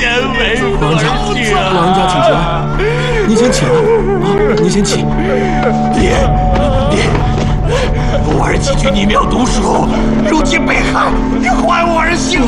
老人家请进，您先起来啊，您先起。 我儿几句逆妙毒术，如今被害，还我儿性